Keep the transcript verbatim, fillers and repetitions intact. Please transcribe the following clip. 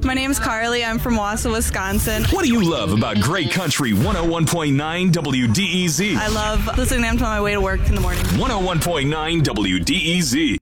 My name's Carly. I'm from Wausau, Wisconsin. What do you love about Great Country one oh one point nine W D E Z? I love listening to them on my way to work in the morning. one oh one point nine W D E Z.